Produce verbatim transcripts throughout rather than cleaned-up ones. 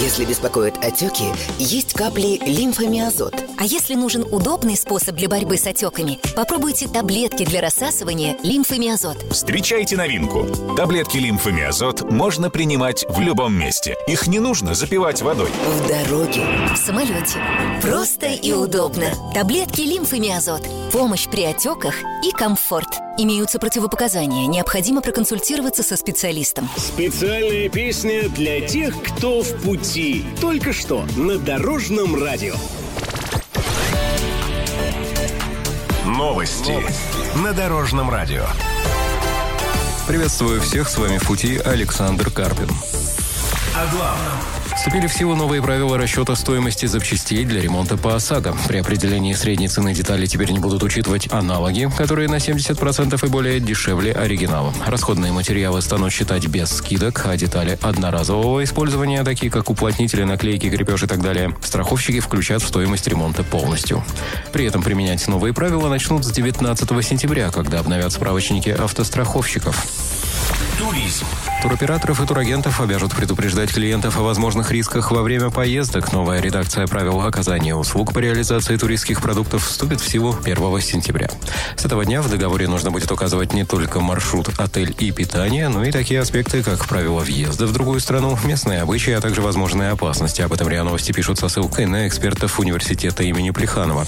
Если беспокоят отеки, есть капли лимфомиазот. А если нужен удобный способ для борьбы с отеками, попробуйте таблетки для рассасывания лимфомиазот. Встречайте новинку. Таблетки лимфомиазот можно принимать в любом месте. Их не нужно запивать водой. В дороге, в самолете. Просто и удобно. Таблетки лимфомиазот. Помощь при отеках и комфорт. Имеются противопоказания. Необходимо проконсультироваться со специалистом. Специальная песня для тех, кто в пути. Только что на Дорожном радио. Новости на Дорожном радио. Приветствую всех, с вами в пути Александр Карпин. О главном. Вступили в силу новые правила расчета стоимости запчастей для ремонта по ОСАГО. При определении средней цены деталей теперь не будут учитывать аналоги, которые на семьдесят процентов и более дешевле оригинала. Расходные материалы станут считать без скидок, а детали одноразового использования, такие как уплотнители, наклейки, крепеж и так далее, страховщики включат в стоимость ремонта полностью. При этом применять новые правила начнут с девятнадцатого сентября, когда обновят справочники автостраховщиков. Туризм. Туроператоров и турагентов обяжут предупреждать клиентов о возможных рисках во время поездок. Новая редакция правил оказания услуг по реализации туристских продуктов вступит в силу первого сентября. С этого дня в договоре нужно будет указывать не только маршрут, отель и питание, но и такие аспекты, как правила въезда в другую страну, местные обычаи, а также возможные опасности. Об этом РИА Новости пишут со ссылкой на экспертов университета имени Плеханова.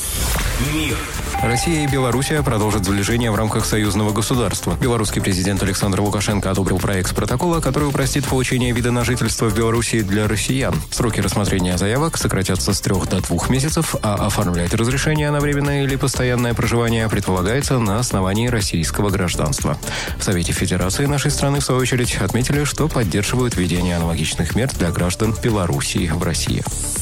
Мир. Россия и Белоруссия продолжат сближение в рамках союзного государства. Белорусский президент Александр Лукашенко одобрил проект протокола, который упростит получение вида на жительство в Белоруссии для россиян. Сроки рассмотрения заявок сократятся с трех до двух месяцев, а оформлять разрешение на временное или постоянное проживание предполагается на основании российского гражданства. В Совете Федерации нашей страны, в свою очередь, отметили, что поддерживают введение аналогичных мер для граждан Белоруссии в России.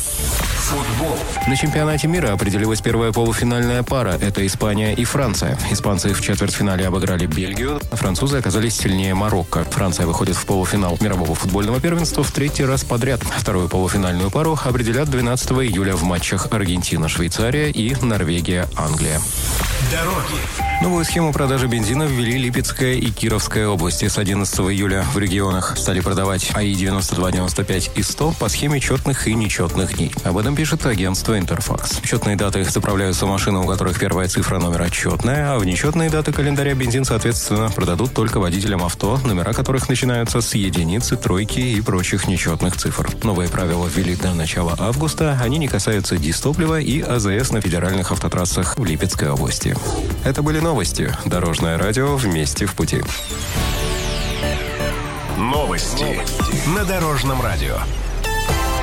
Футбол. На чемпионате мира определилась первая полуфинальная пара. Это Испания и Франция. Испанцы в четвертьфинале обыграли Бельгию, а французы оказались сильнее Марокко. Франция выходит в полуфинал мирового футбольного первенства в третий раз подряд. Вторую полуфинальную пару определят двенадцатого июля в матчах Аргентина-Швейцария и Норвегия-Англия. Дороги. Новую схему продажи бензина ввели Липецкая и Кировская области. С одиннадцатого июля в регионах стали продавать АИ девяносто два девяносто пять и сто по схеме четных и нечетных дней. Об этом пишет агентство «Интерфакс». В четные даты заправляются машины, у которых первая цифра номера четная, а в нечетные даты календаря бензин, соответственно, продадут только водителям авто, номера которых начинаются с единицы, тройки и прочих нечетных цифр. Новые правила ввели до начала августа. Они не касаются дистоплива и АЗС на федеральных автотрассах в Липецкой области. Это были новости. Дорожное радио «Вместе в пути». Новости на Дорожном радио.